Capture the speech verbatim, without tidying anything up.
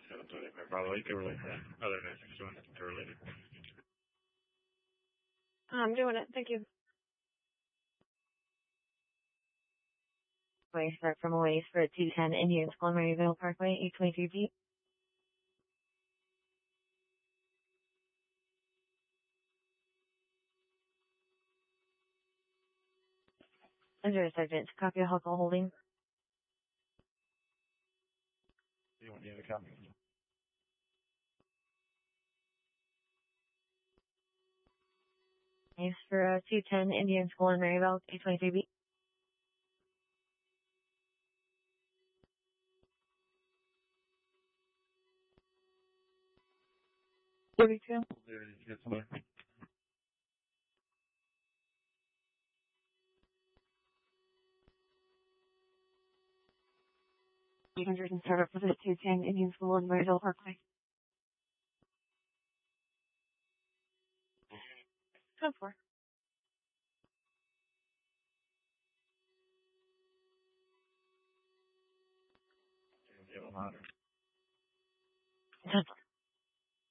Probably que related. Other than doing it related. I'm doing it. Thank you. Way start from away for two ten Indian School, Maryville Parkway, eight twenty-three feet. Under Sergeant, copy of Huckle holding. You want me to come? Thanks for uh, two ten Indian School in Maryville, eight twenty-three feet. forty-two. Get somewhere. eight hundred and start up for the two ten Indian School in Maryville Parkway. Come for. Get a louder. That's